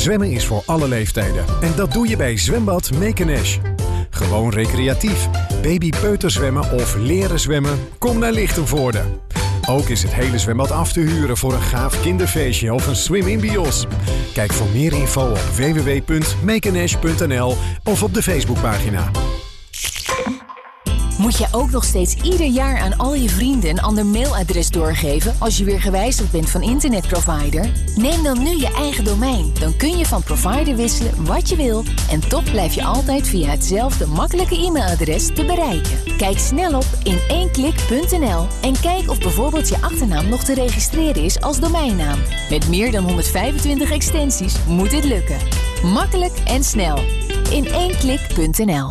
Zwemmen is voor alle leeftijden. En dat doe je bij Zwembad Mekenesh. Gewoon recreatief. Baby-peuterzwemmen of leren zwemmen? Kom naar Lichtenvoorde. Ook is het hele zwembad af te huren voor een gaaf kinderfeestje of een swim-in bios. Kijk voor meer info op www.mekenesh.nl of op de Facebookpagina. Moet je ook nog steeds ieder jaar aan al je vrienden een ander mailadres doorgeven als je weer gewijzigd bent van internetprovider? Neem dan nu je eigen domein. Dan kun je van provider wisselen wat je wil en toch blijf je altijd via hetzelfde makkelijke e-mailadres te bereiken. Kijk snel op in1klik.nl en kijk of bijvoorbeeld je achternaam nog te registreren is als domeinnaam. Met meer dan 125 extensies moet dit lukken. Makkelijk en snel. In1klik.nl.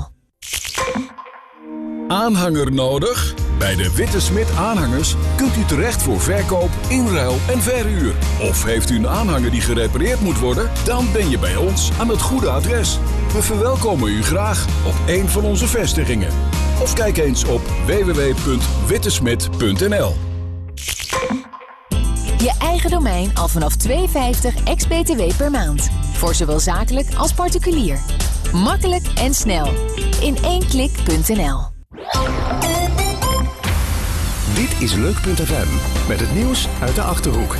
Aanhanger nodig? Bij de Witte Smit Aanhangers kunt u terecht voor verkoop, inruil en verhuur. Of heeft u een aanhanger die gerepareerd moet worden? Dan ben je bij ons aan het goede adres. We verwelkomen u graag op een van onze vestigingen. Of kijk eens op www.wittesmit.nl. Je eigen domein al vanaf €2,50 ex-BTW per maand. Voor zowel zakelijk als particulier. Makkelijk en snel. In1klik.nl. Dit is Leuk.fm met het nieuws uit de Achterhoek.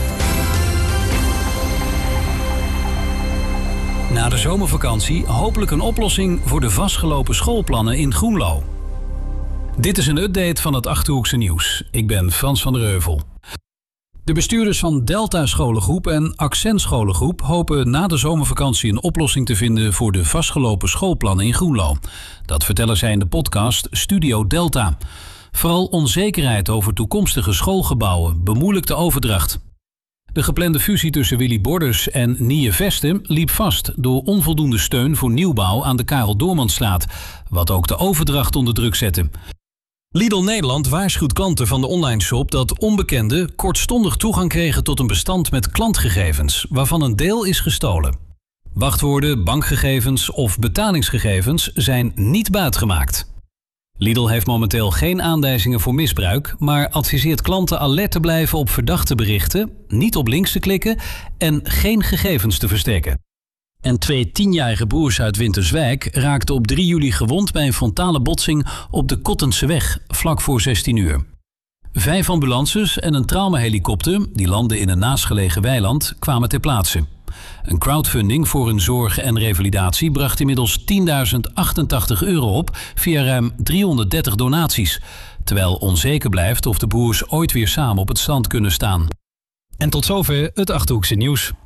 Na de zomervakantie hopelijk een oplossing voor de vastgelopen schoolplannen in Groenlo. Dit is een update van het Achterhoekse nieuws. Ik ben Frans van der Heuvel. De bestuurders van Delta Scholengroep en Accent Scholengroep hopen na de zomervakantie een oplossing te vinden voor de vastgelopen schoolplannen in Groenlo. Dat vertellen zij in de podcast Studio Delta. Vooral onzekerheid over toekomstige schoolgebouwen bemoeilijkt de overdracht. De geplande fusie tussen Willy Borders en Nieuwe Vesten liep vast door onvoldoende steun voor nieuwbouw aan de Karel Doormanstraat, wat ook de overdracht onder druk zette. Lidl Nederland waarschuwt klanten van de online shop dat onbekenden kortstondig toegang kregen tot een bestand met klantgegevens, waarvan een deel is gestolen. Wachtwoorden, bankgegevens of betalingsgegevens zijn niet buitgemaakt. Lidl heeft momenteel geen aanwijzingen voor misbruik, maar adviseert klanten alert te blijven op verdachte berichten, niet op links te klikken en geen gegevens te verstrekken. En 2 10-jarige broers uit Winterswijk raakten op 3 juli gewond bij een frontale botsing op de Kottenseweg, vlak voor 16 uur. 5 ambulances en een traumahelikopter, die landden in een naastgelegen weiland, kwamen ter plaatse. Een crowdfunding voor hun zorg en revalidatie bracht inmiddels €10.088 op via ruim 330 donaties, terwijl onzeker blijft of de broers ooit weer samen op het strand kunnen staan. En tot zover het Achterhoekse nieuws.